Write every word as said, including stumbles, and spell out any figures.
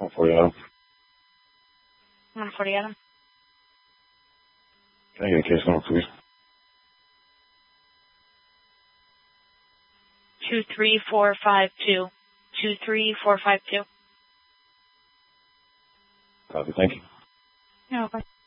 one forty Adam. one forty Adam. Can I get a case number, please? Two three four five two. Two three four five two. Copy. Thank you. You're welcome.